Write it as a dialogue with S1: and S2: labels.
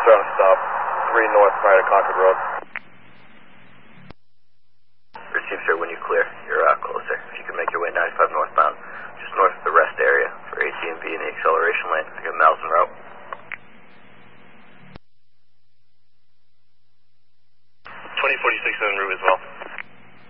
S1: Strong stop. 3 north prior to Concord Road.
S2: Receive, sir, when you clear. You're closer. If you can make your way 95 northbound, just north of the rest area for AT&V in the acceleration lane. I got miles en route.
S3: 2046 en route as well.